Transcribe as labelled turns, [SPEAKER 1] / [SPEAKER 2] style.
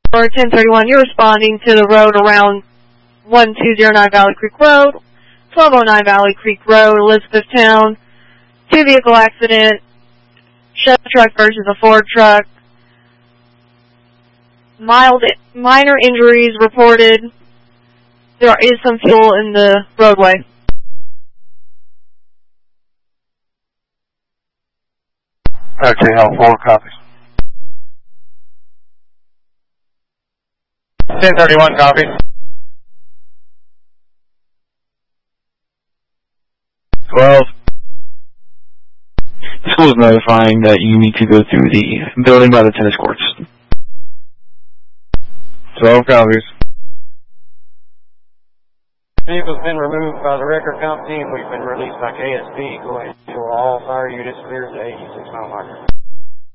[SPEAKER 1] Or 1031, you're responding to the road around 1209 Valley Creek Road, 1209 Valley Creek Road, Elizabethtown. 2-vehicle accident, Chevy truck versus a Ford truck. Minor injuries reported. There is some fuel in the roadway.
[SPEAKER 2] Okay, helpful, copies. 1031, copy. 12.
[SPEAKER 3] The school is notifying that you need to go through the building by the tennis courts.
[SPEAKER 2] 12 copies.
[SPEAKER 4] Vehicle's been removed by the record company and we've been released by KSP. Go ahead to all fire units clear to 86 mile marker.